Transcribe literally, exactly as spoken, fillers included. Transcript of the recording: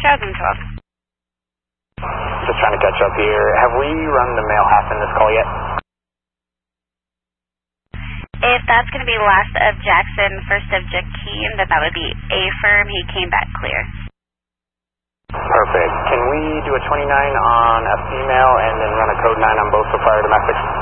thousand twelve. Just trying to catch up here. Have we run the male half in this call yet? If that's going to be last of Jackson, first of Jakeem, then that would be A-firm. He came back clear. Perfect. Can we do a twenty-nine on a female and then run a code nine on both for prior domestic?